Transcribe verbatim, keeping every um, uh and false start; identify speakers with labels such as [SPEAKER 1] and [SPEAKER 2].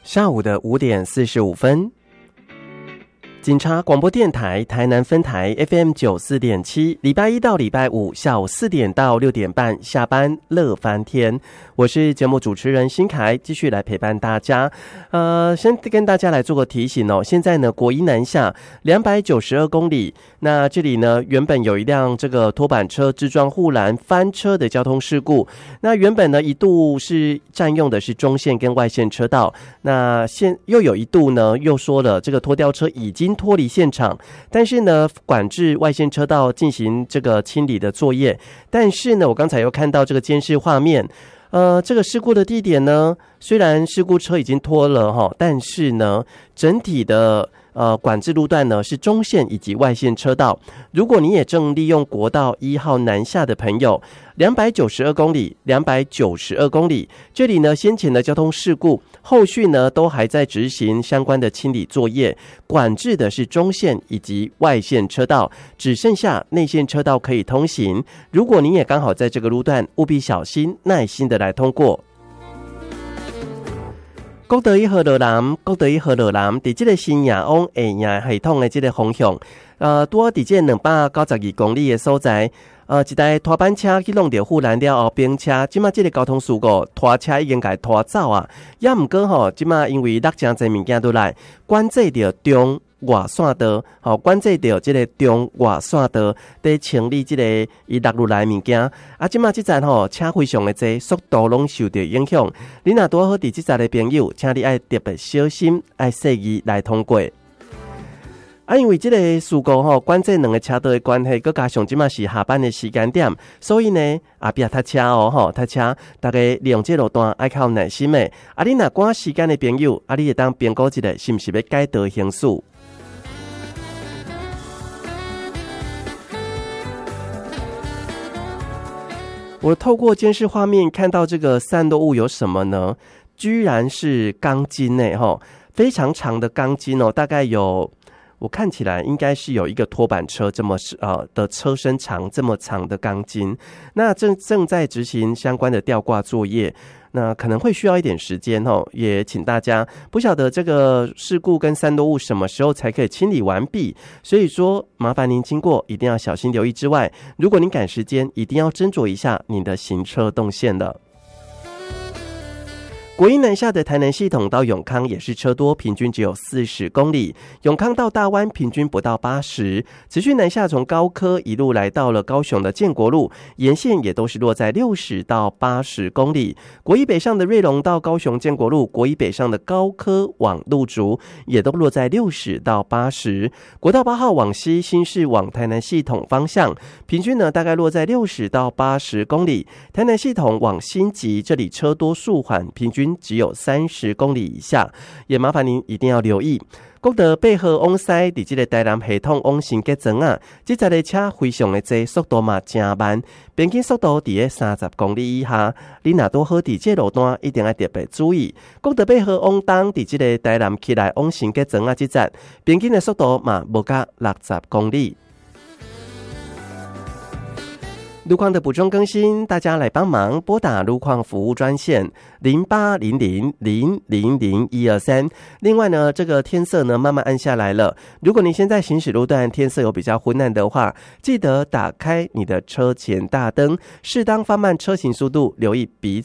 [SPEAKER 1] 下午的五点四十五分，警察广播电台台南分台 F M 九四点七，礼拜一到礼拜五下午四点到六点半下班乐翻天，我是节目主持人新凯，继续来陪伴大家。呃，先跟大家来做个提醒哦，现在呢国一南下两百九十二公里，那这里呢原本有一辆这个拖板车自撞护栏翻车的交通事故，那原本呢一度是占用的是中线跟外线车道，那现又有一度呢又说了这个拖吊车已经脱离现场，但是呢管制外线车道进行这个清理的作业，但是呢我刚才又看到这个监视画面，呃，这个事故的地点呢，虽然事故车已经拖了哈，但是呢，整体的呃管制路段呢是中线以及外线车道。如果你也正利用国道一号南下的朋友，两百九十二公里，两百九十二公里，这里呢先前的交通事故，后续呢都还在执行相关的清理作业，管制的是中线以及外线车道，只剩下内线车道可以通行。如果你也刚好在这个路段，务必小心，耐心的来通过。国道一号路南，国道一号路南，伫这个新亚往下亚系统的这个方向，呃，拄好伫这两百九十二公里的所在，呃，一台拖板车去弄到护栏了后，并且即马这个交通事故，拖车已经给拖走啊，也毋过吼，即马因为落真侪物件都来管制着中外线道，吼、哦、管制着这个中外线道在清理这个伊落入来物件。啊，即马即站吼车非常的多，速度拢受到影响。你若拄好伫即站的朋友，请你爱特别小心，爱细意来通过。啊，因为这个事故吼，管制两个车道的关系，佮加上即马是下班的时间点，所以呢，后壁塞车哦，吼，塞车，大家利用这路段爱靠耐心的。啊，你若赶时间的朋友，啊，你会当评估一下，是毋是要改道行驶？我透过监视画面看到这个散落物有什么呢？居然是钢筋诶，吼，非常长的钢筋哦，大概有。我看起来应该是有一个拖板车这么呃的车身长这么长的钢筋，那正正在执行相关的吊挂作业，那可能会需要一点时间哦，也请大家不晓得这个事故跟散落物什么时候才可以清理完毕，所以说麻烦您经过一定要小心留意之外，如果您赶时间，一定要斟酌一下您的行车动线了。国一南下的台南系统到永康也是车多，平均只有四十公里。永康到大湾平均不到八十。持续南下从高科一路来到了高雄的建国路，沿线也都是落在六十到八十公里。国一北上的瑞隆到高雄建国路，国一北上的高科往路竹也都落在六十到八十。国道八号往西新市往台南系统方向，平均呢大概落在六十到八十公里。台南系统往新集这里车多速缓，平均只有三十公里以下，也麻烦您一定要留意。国道八号往西，伫这个台南系统往新结庄啊，这台的车非常的多，速度嘛真慢，平均速度伫个三十公里以下。你若拄好伫这路段，一定要特别注意。国道八号往东，伫这个台南起来往新结庄啊，这站平均的速度嘛无到六十公里。路况的补充更新，大家来帮忙拨打路况服务专线零八零零零零零一二三。另外呢，这个天色呢慢慢暗下来了，如果你现在行驶路段天色有比较昏暗的话，记得打开你的车前大灯，适当放慢车行速度，留意彼